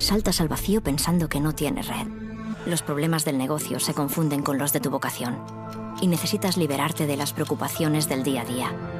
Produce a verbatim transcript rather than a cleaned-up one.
saltas al vacío pensando que no tienes red. Los problemas del negocio se confunden con los de tu vocación y necesitas liberarte de las preocupaciones del día a día.